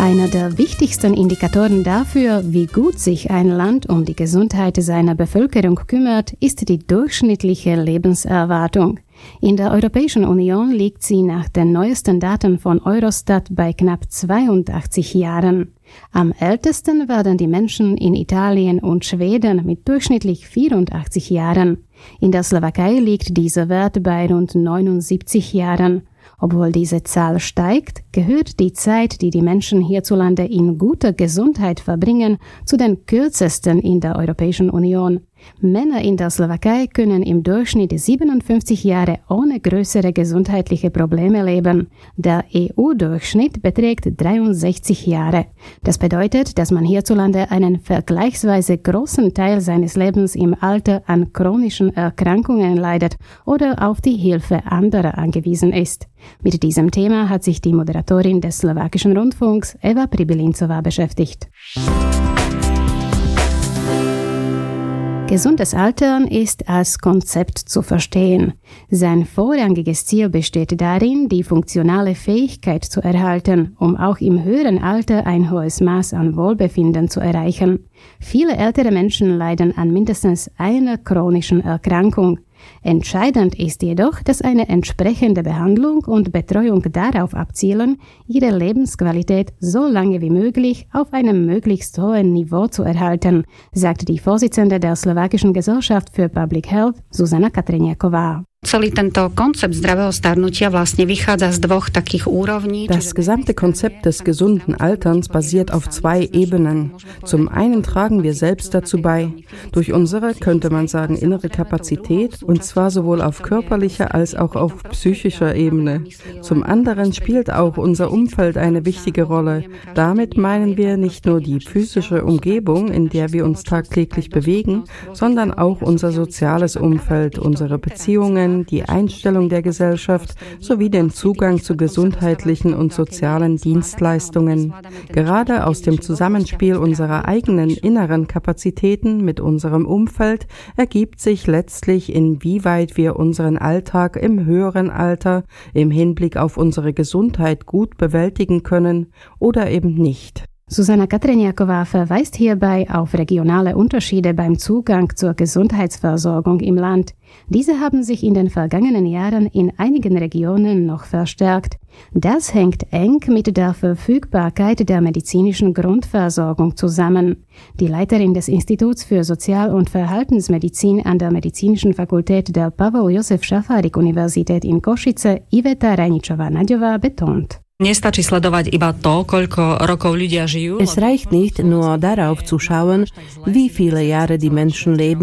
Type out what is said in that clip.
Einer der wichtigsten Indikatoren dafür, wie gut sich ein Land um die Gesundheit seiner Bevölkerung kümmert, ist die durchschnittliche Lebenserwartung. In der Europäischen Union liegt sie nach den neuesten Daten von Eurostat bei knapp 82 Jahren. Am ältesten werden die Menschen in Italien und Schweden mit durchschnittlich 84 Jahren. In der Slowakei liegt dieser Wert bei rund 79 Jahren. Obwohl diese Zahl steigt, gehört die Zeit, die die Menschen hierzulande in guter Gesundheit verbringen, zu den kürzesten in der Europäischen Union. Männer in der Slowakei können im Durchschnitt 57 Jahre ohne größere gesundheitliche Probleme leben. Der EU-Durchschnitt beträgt 63 Jahre. Das bedeutet, dass man hierzulande einen vergleichsweise großen Teil seines Lebens im Alter an chronischen Erkrankungen leidet oder auf die Hilfe anderer angewiesen ist. Mit diesem Thema hat sich die Moderatorin des slowakischen Rundfunks, Eva Pribilincová, beschäftigt. Gesundes Altern ist als Konzept zu verstehen. Sein vorrangiges Ziel besteht darin, die funktionale Fähigkeit zu erhalten, um auch im höheren Alter ein hohes Maß an Wohlbefinden zu erreichen. Viele ältere Menschen leiden an mindestens einer chronischen Erkrankung. Entscheidend ist jedoch, dass eine entsprechende Behandlung und Betreuung darauf abzielen, ihre Lebensqualität so lange wie möglich auf einem möglichst hohen Niveau zu erhalten, sagte die Vorsitzende der Slowakischen Gesellschaft für Public Health, Zuzana Katreniaková. Celý tento koncept zdravého starnutia vlastne vychádza z dvoch takých úrovní. Das gesamte Konzept des gesunden Alterns basiert auf zwei Ebenen. Zum einen tragen wir selbst dazu bei, durch unsere, könnte man sagen, innere Kapazität, und zwar sowohl auf körperlicher als auch auf psychischer Ebene. Zum anderen spielt auch unser Umfeld eine wichtige Rolle. Damit meinen wir nicht nur die physische Umgebung, in der wir uns tagtäglich bewegen, sondern auch unser soziales Umfeld, unsere Beziehungen, die Einstellung der Gesellschaft sowie den Zugang zu gesundheitlichen und sozialen Dienstleistungen. Gerade aus dem Zusammenspiel unserer eigenen inneren Kapazitäten mit unserem Umfeld ergibt sich letztlich, inwieweit wir unseren Alltag im höheren Alter im Hinblick auf unsere Gesundheit gut bewältigen können oder eben nicht. Zuzana Katreniaková verweist hierbei auf regionale Unterschiede beim Zugang zur Gesundheitsversorgung im Land. Diese haben sich in den vergangenen Jahren in einigen Regionen noch verstärkt. Das hängt eng mit der Verfügbarkeit der medizinischen Grundversorgung zusammen. Die Leiterin des Instituts für Sozial- und Verhaltensmedizin an der Medizinischen Fakultät der Pavol-Jozef-Šafárik-Universität in Košice, Iveta Rajničová-Naďová, betont. Es reicht nicht, nur darauf zu schauen, wie viele Jahre die Menschen leben,